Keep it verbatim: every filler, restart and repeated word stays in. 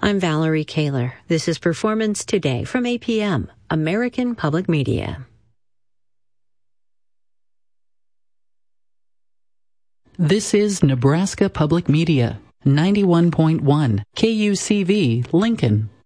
I'm Valerie Kaler. This is Performance Today from A P M, American Public Media. This is Nebraska Public Media, ninety-one point one K U C V, Lincoln.